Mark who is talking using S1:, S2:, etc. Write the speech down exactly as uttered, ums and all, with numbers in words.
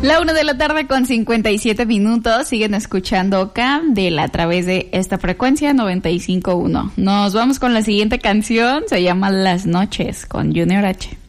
S1: La una de la tarde con cincuenta y siete minutos. Siguen escuchando Candela a través de esta frecuencia noventa y cinco punto uno. Nos vamos con la siguiente canción. Se llama Las Noches con Junior H.